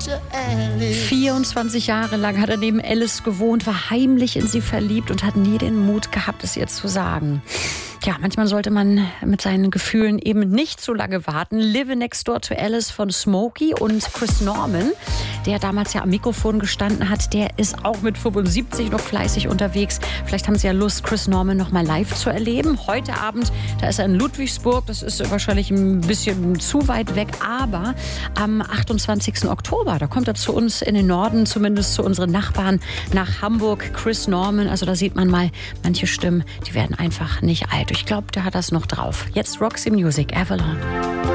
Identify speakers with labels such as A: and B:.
A: 24 Jahre lang hat er neben Alice gewohnt, war heimlich in sie verliebt und hat nie den Mut gehabt, es ihr zu sagen. Ja, manchmal sollte man mit seinen Gefühlen eben nicht so lange warten. Living Next Door to Alice von Smokey und Chris Norman, der damals ja am Mikrofon gestanden hat, der ist auch mit 75 noch fleißig unterwegs. Vielleicht haben Sie ja Lust, Chris Norman noch mal live zu erleben. Heute Abend, da ist er in Ludwigsburg. Das ist wahrscheinlich ein bisschen zu weit weg. Aber am 28. Oktober, da kommt er zu uns in den Norden, zumindest zu unseren Nachbarn nach Hamburg. Chris Norman, also da sieht man mal, manche Stimmen, die werden einfach nicht alt. Ich glaube, der hat das noch drauf. Jetzt Roxy Music, Avalon.